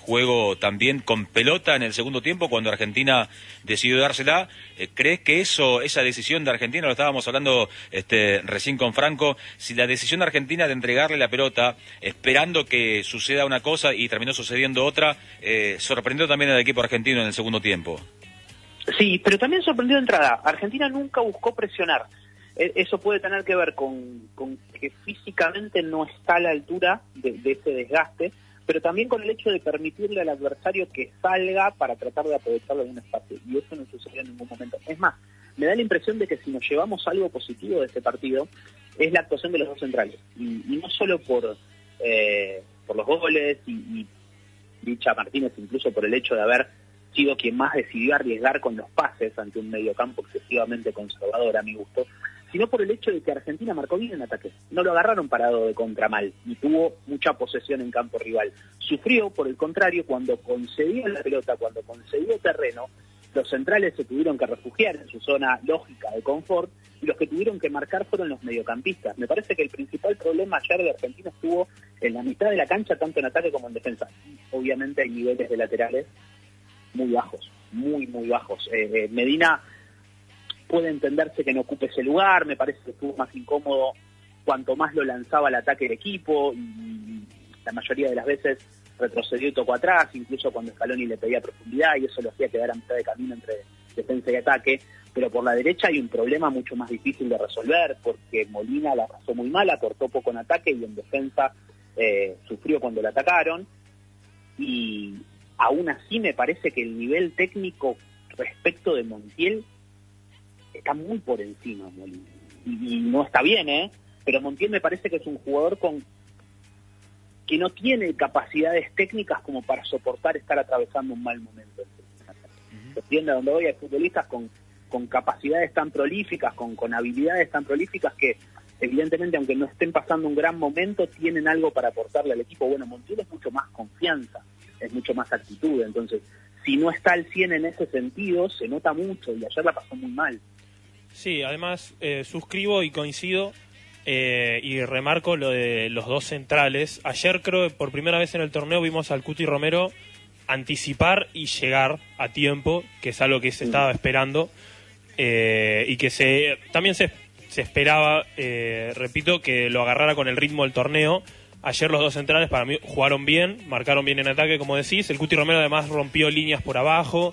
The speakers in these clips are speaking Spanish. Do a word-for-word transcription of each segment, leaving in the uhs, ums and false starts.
juego también con pelota en el segundo tiempo cuando Argentina decidió dársela. Eh, ¿Crees que eso, esa decisión de Argentina, lo estábamos hablando este, recién con Franco, si la decisión de Argentina de entregarle la pelota esperando que suceda una cosa y terminó sucediendo otra, eh, sorprendió también al equipo argentino en el segundo tiempo? Sí, pero también sorprendió de entrada. Argentina nunca buscó presionar. Eso puede tener que ver con, con que físicamente no está a la altura de, de ese desgaste, pero también con el hecho de permitirle al adversario que salga para tratar de aprovecharlo en un espacio. Y eso no sucedió en ningún momento. Es más, me da la impresión de que si nos llevamos algo positivo de este partido, es la actuación de los dos centrales. Y, y no solo por, eh, por los goles y, y Licha Martínez, incluso por el hecho de haber sido quien más decidió arriesgar con los pases ante un mediocampo excesivamente conservador a mi gusto, sino por el hecho de que Argentina marcó bien en ataque. No lo agarraron parado de contramal y tuvo mucha posesión en campo rival. Sufrió, por el contrario, cuando concedió la pelota, cuando concedió terreno, los centrales se tuvieron que refugiar en su zona lógica de confort y los que tuvieron que marcar fueron los mediocampistas. Me parece que el principal problema ayer de Argentina estuvo en la mitad de la cancha, tanto en ataque como en defensa. Obviamente hay niveles de laterales muy bajos, muy, muy bajos. Eh, eh, Medina puede entenderse que no ocupe ese lugar, me parece que estuvo más incómodo cuanto más lo lanzaba al ataque el equipo, y la mayoría de las veces retrocedió y tocó atrás, incluso cuando Scaloni le pedía profundidad, y eso lo hacía quedar a mitad de camino entre defensa y ataque. Pero por la derecha hay un problema mucho más difícil de resolver, porque Molina la pasó muy mal, aportó poco en ataque y en defensa eh, sufrió cuando la atacaron, y aún así me parece que el nivel técnico respecto de Montiel está muy por encima, Molina. Y, y no está bien, ¿eh? Pero Montiel me parece que es un jugador con que no tiene capacidades técnicas como para soportar estar atravesando un mal momento. Se entiende a donde voy, hay futbolistas con, con capacidades tan prolíficas, con, con habilidades tan prolíficas que evidentemente, aunque no estén pasando un gran momento, tienen algo para aportarle al equipo. Bueno, Montiel es mucho más confianza, es mucho más actitud, entonces si no está al cien en ese sentido, se nota mucho, y ayer la pasó muy mal. Sí, además eh, suscribo y coincido eh, y remarco lo de los dos centrales. Ayer creo que por primera vez en el torneo vimos al Cuti Romero anticipar y llegar a tiempo, que es algo que se estaba esperando eh, y que se también se, se esperaba, eh, repito, que lo agarrara con el ritmo del torneo. Ayer los dos centrales para mí jugaron bien, marcaron bien en ataque, como decís. El Cuti Romero además rompió líneas por abajo.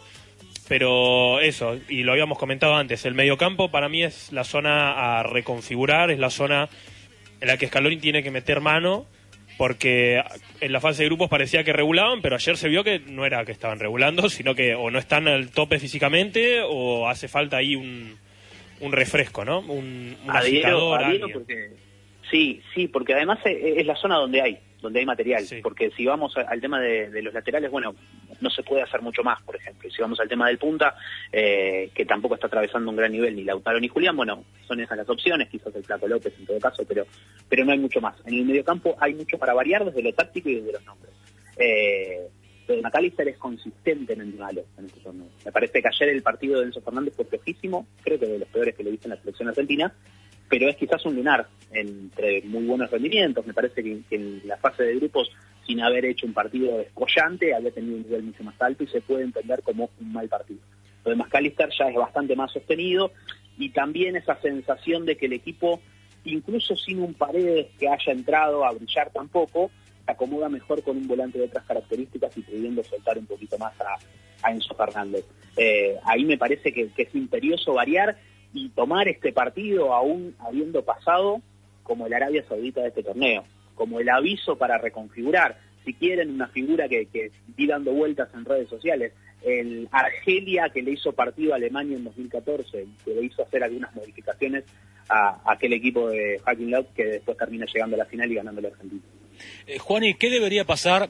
Pero eso, y lo habíamos comentado antes, el mediocampo para mí es la zona a reconfigurar, es la zona en la que Scaloni tiene que meter mano, porque en la fase de grupos parecía que regulaban, pero ayer se vio que no era que estaban regulando, sino que o no están al tope físicamente o hace falta ahí un, un refresco, ¿no? Un, un agitador, porque sí, sí, porque además es la zona donde hay, donde hay material, sí. Porque si vamos al tema de, de los laterales, bueno, no se puede hacer mucho más, por ejemplo. Y si vamos al tema del punta, eh, que tampoco está atravesando un gran nivel ni Lautaro ni Julián, bueno, son esas las opciones, quizás el Flaco López en todo caso, pero pero no hay mucho más. En el mediocampo hay mucho para variar desde lo táctico y desde los nombres. Eh, pero McAllister es consistente en el malo en este torneo. Me parece que ayer el partido de Enzo Fernández fue flojísimo, creo que de los peores que le hice en la selección argentina, pero es quizás un lunar entre muy buenos rendimientos. Me parece que, que en la fase de grupos, sin haber hecho un partido descollante, había tenido un nivel mucho más alto y se puede entender como un mal partido. Lo de McAllister ya es bastante más sostenido, y también esa sensación de que el equipo, incluso sin un Paredes que haya entrado a brillar tampoco, se acomoda mejor con un volante de otras características y pudiendo soltar un poquito más a, a Enzo Fernández. Eh, ahí me parece que, que es imperioso variar y tomar este partido aún habiendo pasado como el Arabia Saudita de este torneo, como el aviso para reconfigurar, si quieren, una figura que, que vi dando vueltas en redes sociales, el Argelia que le hizo partido a Alemania en dos mil catorce, que le hizo hacer algunas modificaciones a, a aquel equipo de Joaquín Löw que después termina llegando a la final y ganando la Argentina. Eh, Juani, ¿qué debería pasar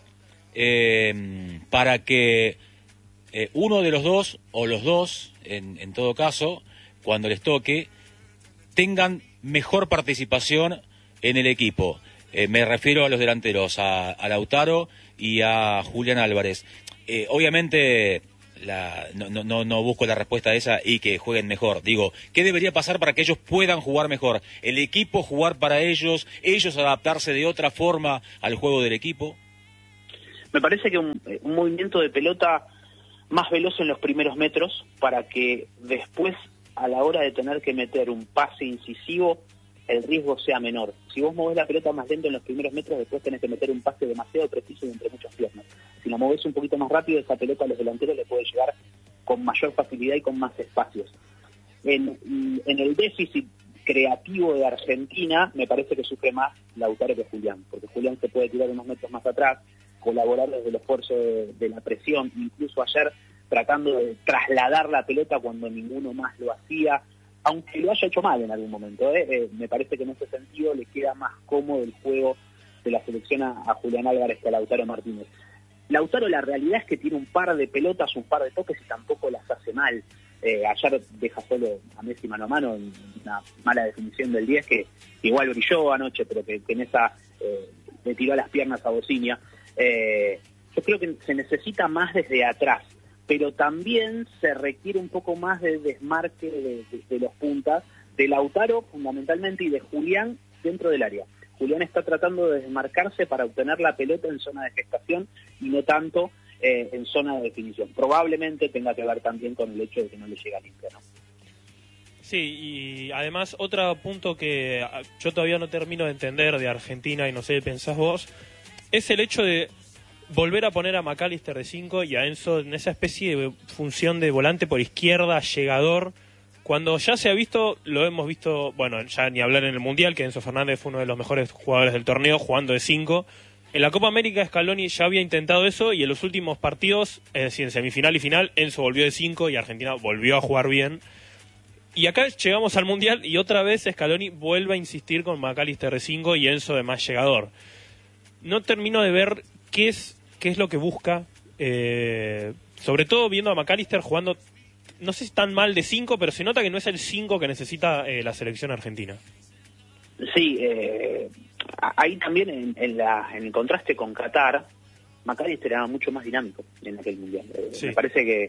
eh, para que eh, uno de los dos, o los dos, en, en todo caso, cuando les toque, tengan mejor participación en el equipo? Eh, me refiero a los delanteros, a, a Lautaro y a Julián Álvarez. Eh, obviamente la, no, no, no busco la respuesta a esa y que jueguen mejor. Digo, ¿qué debería pasar para que ellos puedan jugar mejor? ¿El equipo jugar para ellos? ¿Ellos adaptarse de otra forma al juego del equipo? Me parece que un, un movimiento de pelota más veloz en los primeros metros para que después, a la hora de tener que meter un pase incisivo, el riesgo sea menor. Si vos movés la pelota más lento en los primeros metros, después tenés que meter un pase demasiado preciso y entre muchas piernas. Si la movés un poquito más rápido, esa pelota a los delanteros le puede llegar con mayor facilidad y con más espacios. En, en el déficit creativo de Argentina, me parece que sufre más Lautaro que Julián, porque Julián se puede tirar unos metros más atrás, colaborar desde el esfuerzo de, de la presión, incluso ayer tratando de trasladar la pelota cuando ninguno más lo hacía, aunque lo haya hecho mal en algún momento, ¿eh? Eh, me parece que en ese sentido le queda más cómodo el juego de la selección a, a Julián Álvarez que a Lautaro Martínez. Lautaro, la realidad es que tiene un par de pelotas, un par de toques y tampoco las hace mal. Eh, ayer deja solo a Messi mano a mano en una mala definición del diez que igual brilló anoche, pero que, que en esa eh, le tiró a las piernas a Bocinia. Eh, yo creo que se necesita más desde atrás, pero también se requiere un poco más de desmarque de, de, de los puntas, de Lautaro fundamentalmente y de Julián dentro del área. Julián está tratando de desmarcarse para obtener la pelota en zona de gestación y no tanto eh, en zona de definición. Probablemente tenga que ver también con el hecho de que no le llega limpia, ¿no? Sí, y además otro punto que yo todavía no termino de entender de Argentina, y no sé qué pensás vos, es el hecho de volver a poner a McAllister de cinco y a Enzo en esa especie de función de volante por izquierda, llegador, cuando ya se ha visto, lo hemos visto, bueno, ya ni hablar en el Mundial, que Enzo Fernández fue uno de los mejores jugadores del torneo jugando de cinco. En la Copa América Scaloni ya había intentado eso y en los últimos partidos, es decir, en semifinal y final, Enzo volvió de cinco y Argentina volvió a jugar bien. Y acá llegamos al Mundial y otra vez Scaloni vuelve a insistir con McAllister de cinco y Enzo de más llegador. No termino de ver qué es qué es lo que busca, eh, sobre todo viendo a McAllister jugando, no sé si tan mal de cinco, pero se nota que no es el cinco que necesita eh, la selección argentina. Sí, eh, ahí también en, en, la, en el contraste con Qatar, McAllister era mucho más dinámico en aquel Mundial. Eh, sí. Me parece que,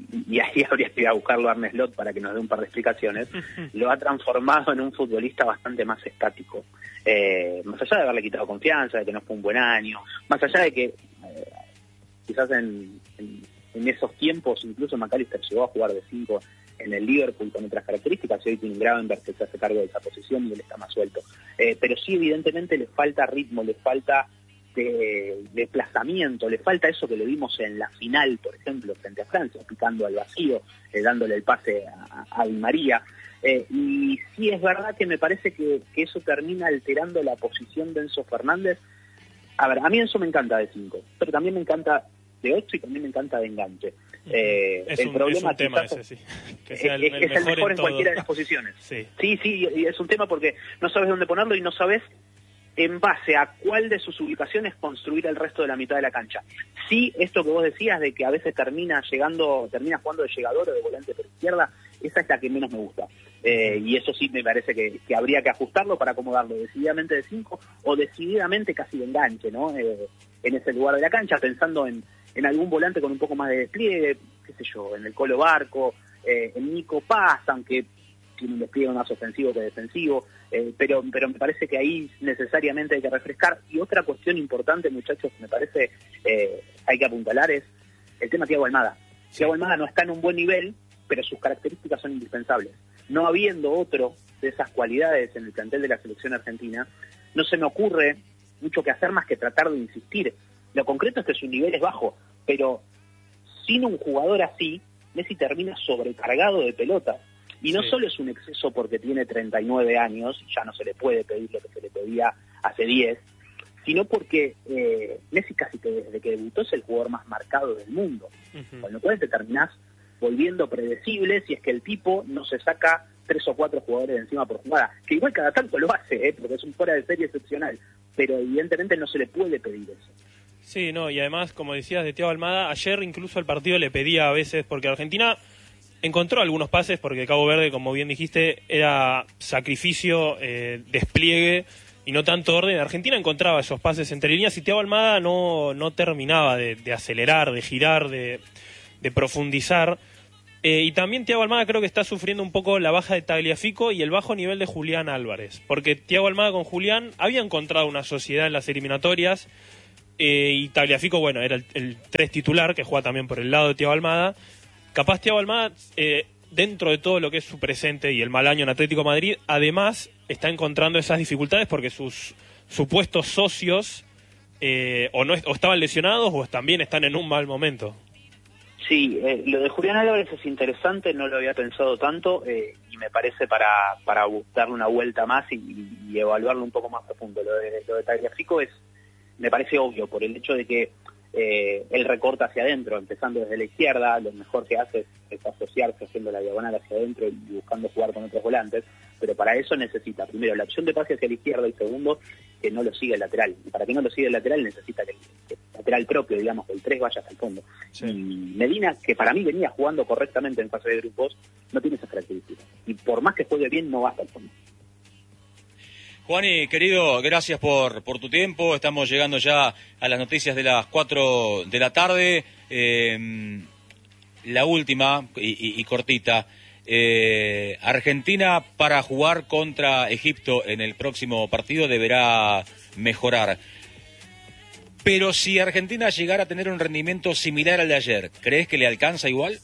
y ahí habría que ir a buscarlo a Arne Slot para que nos dé un par de explicaciones, lo ha transformado en un futbolista bastante más estático. Eh, más allá de haberle quitado confianza, de que no fue un buen año, más allá de que eh, quizás en, en, en esos tiempos incluso McAllister llegó a jugar de cinco en el Liverpool con otras características, y hoy tiene un Gravenberch que se hace cargo de esa posición y él está más suelto. Eh, pero sí, evidentemente le falta ritmo, le falta de desplazamiento, le falta eso que le vimos en la final, por ejemplo, frente a Francia, picando al vacío, eh, dándole el pase a, a Di María. Eh, y sí es verdad que me parece que, que eso termina alterando la posición de Enzo Fernández. A ver, a mí Enzo me encanta de cinco, pero también me encanta de ocho y también me encanta de enganche. Eh, es, el un, problema es un tema ese, sí. Que sea el, es, el es mejor, el mejor en, en cualquiera de las posiciones. Sí, sí, sí, y es un tema porque no sabes dónde ponerlo y no sabes en base a cuál de sus ubicaciones construir el resto de la mitad de la cancha. Sí, esto que vos decías de que a veces termina llegando, termina jugando de llegador o de volante por izquierda, esa es la que menos me gusta. Eh, y eso sí me parece que, que habría que ajustarlo para acomodarlo decididamente de cinco o decididamente casi de enganche, ¿no? Eh, en ese lugar de la cancha, pensando en, en algún volante con un poco más de despliegue, qué sé yo, en el Colo Barco, eh, en Nico Paz, aunque tiene un despliegue más ofensivo que defensivo, eh, pero pero me parece que ahí necesariamente hay que refrescar. Y otra cuestión importante, muchachos, me parece eh, hay que apuntalar es el tema Thiago Almada. Sí. Thiago Almada no está en un buen nivel, pero sus características son indispensables. No habiendo otro de esas cualidades en el plantel de la selección argentina, no se me ocurre mucho que hacer más que tratar de insistir. Lo concreto es que su nivel es bajo, pero sin un jugador así, Messi termina sobrecargado de pelotas. Y no sí. solo es un exceso porque tiene treinta y nueve años, ya no se le puede pedir lo que se le pedía hace diez, sino porque eh, Messi casi que desde que debutó es el jugador más marcado del mundo. Uh-huh. Con lo cual te terminás volviendo predecible si es que el tipo no se saca tres o cuatro jugadores de encima por jugada, que igual cada tanto lo hace, ¿eh? Porque es un fuera de serie excepcional, pero evidentemente no se le puede pedir eso. Sí, no, y además, como decías de Thiago Almada, ayer incluso el partido le pedía a veces, porque Argentina encontró algunos pases, porque Cabo Verde, como bien dijiste, era sacrificio, eh, despliegue y no tanto orden. Argentina encontraba esos pases entre líneas y Thiago Almada no, no terminaba de, de acelerar, de girar, de, de profundizar. Eh, y también Thiago Almada creo que está sufriendo un poco la baja de Tagliafico y el bajo nivel de Julián Álvarez, porque Thiago Almada con Julián había encontrado una sociedad en las eliminatorias, eh, y Tagliafico, bueno, era el, el tres titular, que juega también por el lado de Thiago Almada. Capaz Thiago Almada, eh, dentro de todo lo que es su presente y el mal año en Atlético de Madrid, además está encontrando esas dificultades porque sus supuestos socios eh, o, no, o estaban lesionados o también están en un mal momento. Sí, eh, lo de Julián Álvarez es interesante, no lo había pensado tanto eh, y me parece para, para darle una vuelta más y, y evaluarlo un poco más profundo. Lo de, lo de Tagliafico es, me parece obvio por el hecho de que eh, él recorta hacia adentro, empezando desde la izquierda, lo mejor que hace es, es asociarse haciendo la diagonal hacia adentro y buscando jugar con otros volantes, pero para eso necesita primero la opción de pase hacia la izquierda y segundo que no lo siga el lateral. Y para que no lo siga el lateral necesita que el, que el lateral propio, digamos, que el tres vaya hasta el fondo. Sí. Y Medina, que para mí venía jugando correctamente en fase de grupos, no tiene esas características. Y por más que juegue bien, no va hasta el fondo. Juani, querido, gracias por, por tu tiempo. Estamos llegando ya a las noticias de las cuatro de la tarde. Eh, la última y, y, y cortita. Eh, Argentina para jugar contra Egipto en el próximo partido deberá mejorar. Pero si Argentina llegara a tener un rendimiento similar al de ayer, ¿crees que le alcanza igual?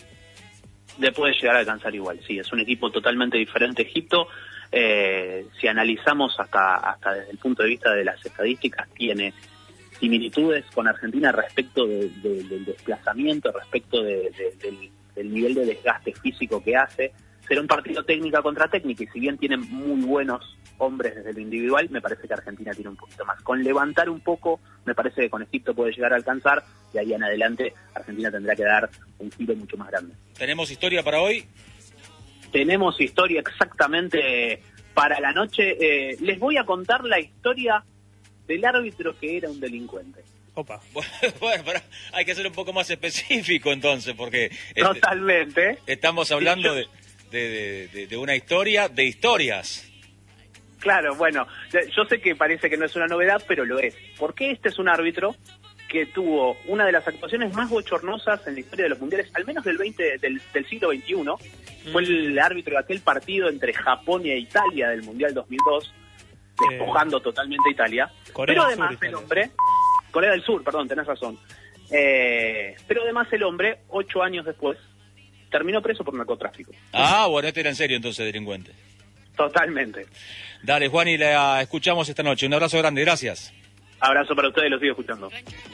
Le puede llegar a alcanzar igual, sí. Es un equipo totalmente diferente Egipto. Eh, si analizamos hasta, hasta desde el punto de vista de las estadísticas, tiene similitudes con Argentina respecto de, de, del desplazamiento, respecto de, de, del, del nivel de desgaste físico que hace. Será un partido técnica contra técnica y si bien tienen muy buenos hombres desde lo individual, me parece que Argentina tiene un poquito más. Con levantar un poco, me parece que con Egipto puede llegar a alcanzar y ahí en adelante Argentina tendrá que dar un giro mucho más grande. ¿Tenemos historia para hoy? Tenemos historia exactamente para la noche. Eh, les voy a contar la historia del árbitro que era un delincuente. Opa. Bueno, pero hay que ser un poco más específico entonces, porque... Totalmente. Este, estamos hablando de, de, de, de una historia de historias. Claro, bueno, yo sé que parece que no es una novedad, pero lo es. Porque este es un árbitro que tuvo una de las actuaciones más bochornosas en la historia de los mundiales, al menos del veinte del, del siglo veintiuno. Mm. Fue el árbitro de aquel partido entre Japón e Italia del Mundial dos mil dos, despojando eh, totalmente a Italia. Corea pero además Sur, el hombre... Corea del Sur, perdón, tenés razón. Eh, pero además el hombre, ocho años después, terminó preso por narcotráfico. Ah, bueno, este era en serio entonces, delincuente. Totalmente. Dale, Juan, y la escuchamos esta noche. Un abrazo grande, gracias. Abrazo para ustedes, los sigo escuchando.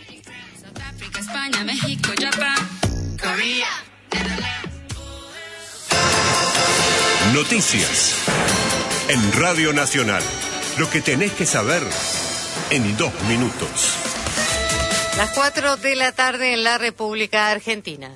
España, México, Japón, Corea. Noticias en Radio Nacional. Lo que tenés que saber en dos minutos. Las cuatro de la tarde en la República Argentina.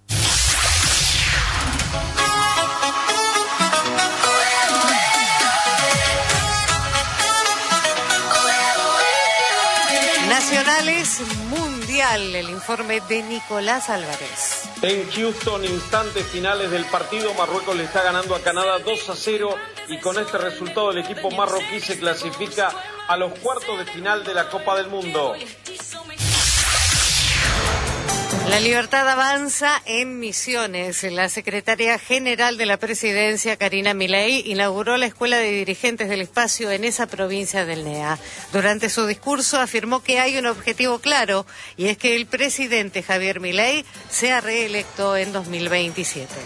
Nacionales Mundial, el informe de Nicolás Álvarez. En Houston, instantes finales del partido, Marruecos le está ganando a Canadá dos a cero y con este resultado el equipo marroquí se clasifica a los cuartos de final de la Copa del Mundo. La libertad avanza en Misiones. La secretaria general de la presidencia, Karina Milei, inauguró la Escuela de Dirigentes del Espacio en esa provincia del N E A. Durante su discurso afirmó que hay un objetivo claro y es que el presidente Javier Milei sea reelecto en dos mil veintisiete.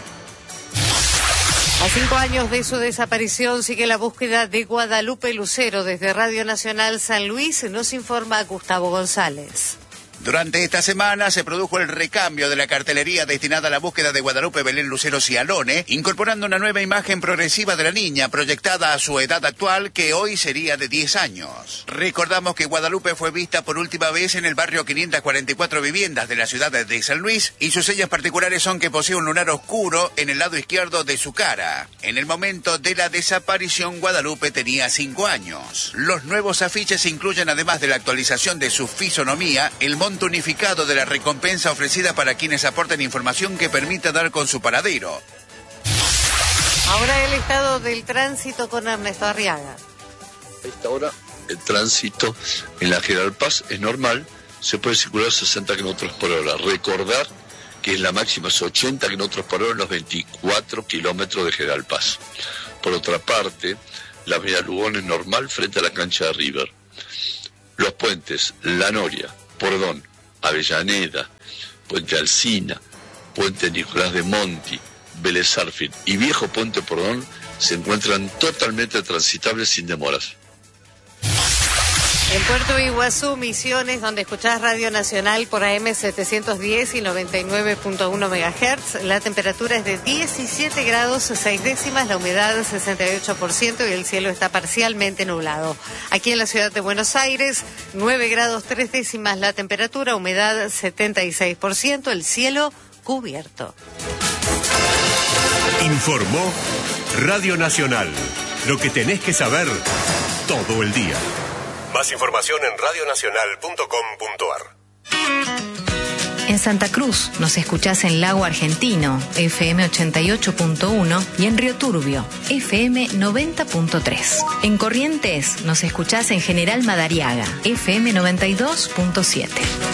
A cinco años de su desaparición sigue la búsqueda de Guadalupe Lucero. Desde Radio Nacional San Luis nos informa Gustavo González. Durante esta semana se produjo el recambio de la cartelería destinada a la búsqueda de Guadalupe Belén Lucero Cialone, incorporando una nueva imagen progresiva de la niña proyectada a su edad actual, que hoy sería de diez años. Recordamos que Guadalupe fue vista por última vez en el barrio quinientas cuarenta y cuatro Viviendas de la ciudad de San Luis y sus señas particulares son que posee un lunar oscuro en el lado izquierdo de su cara. En el momento de la desaparición, Guadalupe tenía cinco años. Los nuevos afiches incluyen, además de la actualización de su fisonomía, el monto unificado de la recompensa ofrecida para quienes aporten información que permita dar con su paradero. Ahora el estado del tránsito con Ernesto Arriaga. A esta hora el tránsito en la General Paz es normal, se puede circular sesenta kilómetros por hora. Recordar que es la máxima es ochenta kilómetros por hora en los veinticuatro kilómetros de General Paz. Por otra parte, la avenida Lugón es normal frente a la cancha de River. Los puentes La Noria, Pordón, Avellaneda, Puente Alsina, Puente Nicolás de Monti, Vélez Sarsfield y Viejo Puente Pordón se encuentran totalmente transitables sin demoras. En Puerto Iguazú, Misiones, donde escuchás Radio Nacional por A M setecientos diez y noventa y nueve punto uno megahertz, la temperatura es de diecisiete grados seis décimas, la humedad sesenta y ocho por ciento y el cielo está parcialmente nublado. Aquí en la ciudad de Buenos Aires, nueve grados tres décimas la temperatura, humedad setenta y seis por ciento, el cielo cubierto. Informó Radio Nacional. Lo que tenés que saber todo el día. Más información en radio nacional punto com punto a r. En Santa Cruz nos escuchás en Lago Argentino, F M ochenta y ocho punto uno, y en Río Turbio, F M noventa punto tres. En Corrientes nos escuchás en General Madariaga, F M noventa y dos punto siete.